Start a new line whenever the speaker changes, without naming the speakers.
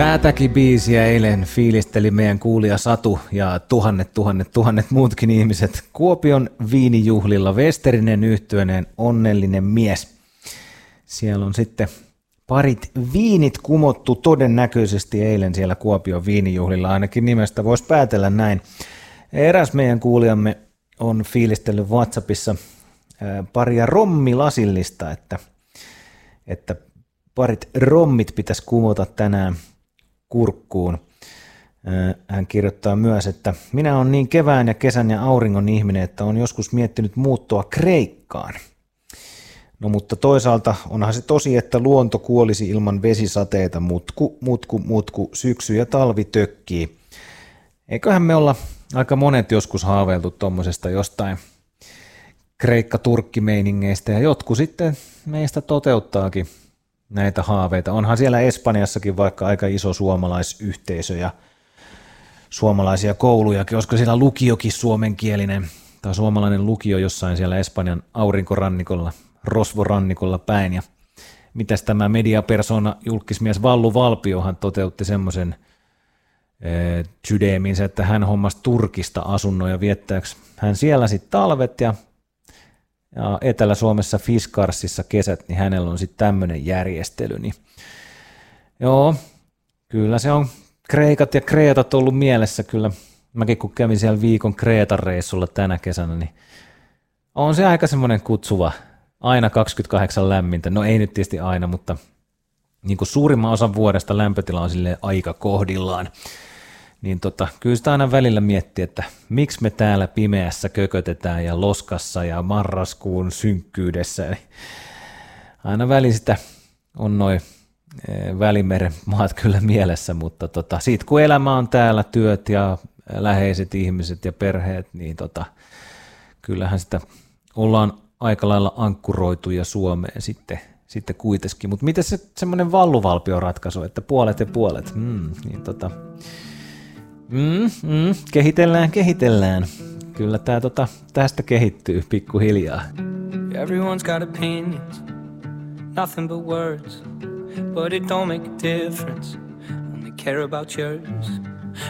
Tätäkin biisiä eilen fiilisteli meidän kuulija Satu ja tuhannet muutkin ihmiset Kuopion viinijuhlilla Westerinen yhtyöneen Onnellinen mies. Siellä on sitten parit viinit kumottu todennäköisesti eilen siellä Kuopion viinijuhlilla, ainakin nimestä voisi päätellä näin. Eräs meidän kuulijamme on fiilistellyt WhatsAppissa paria rommilasillista, että parit rommit pitäisi kumota tänään kurkkuun. Hän kirjoittaa myös, että minä olen niin kevään ja kesän ja auringon ihminen, että olen joskus miettinyt muuttoa Kreikkaan. No mutta toisaalta onhan se tosi, että luonto kuolisi ilman vesisateita, mutku, syksy ja talvi tökkii. Eiköhän me olla aika monet joskus haaveiltu tuommoisesta jostain Kreikka-Turkki-meiningeistä ja jotkut sitten meistä toteuttaakin näitä haaveita. Onhan siellä Espanjassakin vaikka aika iso suomalaisyhteisö ja suomalaisia koulujakin. Olisiko siellä lukiokin suomenkielinen tai suomalainen lukio jossain siellä Espanjan aurinkorannikolla, rosvorannikolla päin. Ja mitäs tämä mediapersona julkismies Vallu Valpiohan toteutti semmoisen sydäminsä, että hän hommasi Turkista asunnon ja viettääks hän siellä sitten talvet ja Etelä-Suomessa Fiskarsissa kesät, niin hänellä on sitten tämmöinen järjestely. Niin joo, kyllä se on Kreikat ja Kreetat ollut mielessä kyllä. Mäkin kun kävin siellä viikon Kreetan reissulla tänä kesänä, niin on se aika semmoinen kutsuva. Aina 28 lämmintä. No ei nyt tietysti aina, mutta niin kuin suurimman osan vuodesta lämpötila on silleen aika kohdillaan. Niin kyllä sitä aina välillä miettii, että miksi me täällä pimeässä kökötetään ja loskassa ja marraskuun synkkyydessä. Eli aina välillä sitä on noin Välimeren maat kyllä mielessä, mutta siitä kun elämä on täällä, työt ja läheiset ihmiset ja perheet, niin kyllähän sitä ollaan aika lailla ankkuroituja Suomeen sitten kuitenkin. Mutta miten se semmoinen Valluvalpion ratkaisu, että puolet ja puolet? Kehitellään. Kyllä tää tästä kehittyy pikkuhiljaa.
Everyone's got opinions, nothing but words, but it don't make a difference, only care about yours.